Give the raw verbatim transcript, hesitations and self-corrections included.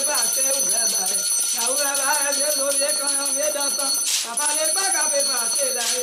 ba se ura ba. Na ura ba se lo ye kan ye da kan. Papa le ba ka be ba se la.